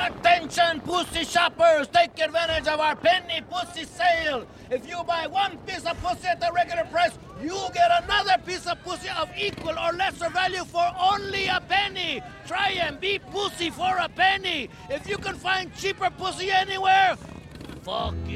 Attention, pussy shoppers! Take advantage of our penny pussy sale! If you buy one piece of pussy at the regular price, you get another piece of pussy of equal or lesser value for only a penny! Try and be pussy for a penny! If you can find cheaper pussy anywhere, fuck you.